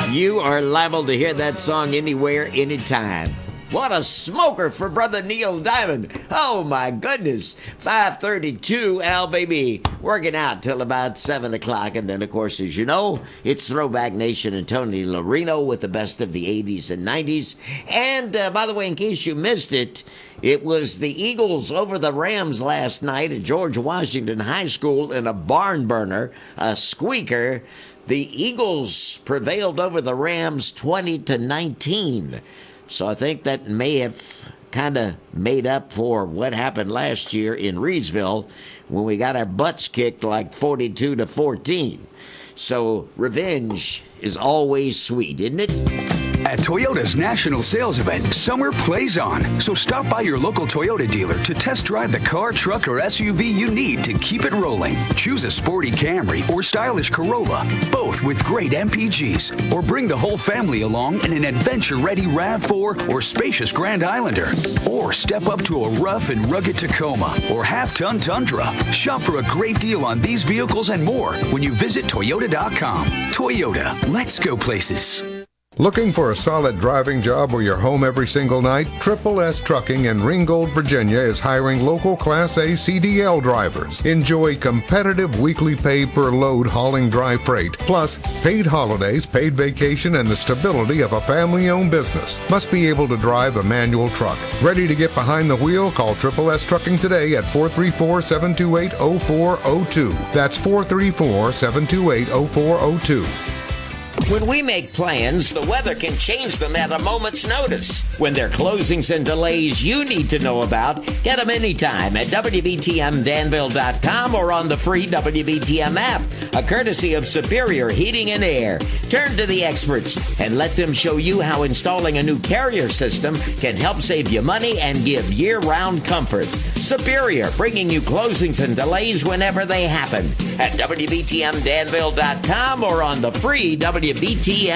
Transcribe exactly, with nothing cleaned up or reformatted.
You are liable to hear that song anywhere, anytime. What a smoker for Brother Neil Diamond. Oh, my goodness. five thirty-two, Al Baby, working out till about seven o'clock. And then, of course, as you know, it's Throwback Nation and Tony Lorino with the best of the eighties and nineties. And, uh, by the way, in case you missed it, it was the Eagles over the Rams last night at George Washington High School in a barn burner, a squeaker. The Eagles prevailed over the Rams twenty to nineteen. So I think that may have kind of made up for what happened last year in Reedsville when we got our butts kicked like forty-two to fourteen. So revenge is always sweet, isn't it? At Toyota's national sales event, summer plays on. So stop by your local Toyota dealer to test drive the car, truck, or S U V you need to keep it rolling. Choose a sporty Camry or stylish Corolla, both with great M P Gs. Or bring the whole family along in an adventure-ready RAV four or spacious Grand Islander. Or step up to a rough and rugged Tacoma or half-ton Tundra. Shop for a great deal on these vehicles and more when you visit Toyota dot com. Toyota, let's go places. Looking for a solid driving job where you're home every single night? Triple S Trucking in Ringgold, Virginia is hiring local Class A C D L drivers. Enjoy competitive weekly pay per load hauling dry freight, plus paid holidays, paid vacation, and the stability of a family-owned business. Must be able to drive a manual truck. Ready to get behind the wheel? Call Triple S Trucking today at four three four, seven two eight, zero four zero two. That's four three four, seven two eight, zero four zero two. When we make plans, the weather can change them at a moment's notice. When there are closings and delays you need to know about, get them anytime at W B T M Danville dot com or on the free W B T M app, a courtesy of Superior Heating and Air. Turn to the experts and let them show you how installing a new carrier system can help save you money and give year-round comfort. Superior, bringing you closings and delays whenever they happen at W B T M Danville dot com or on the free W B T M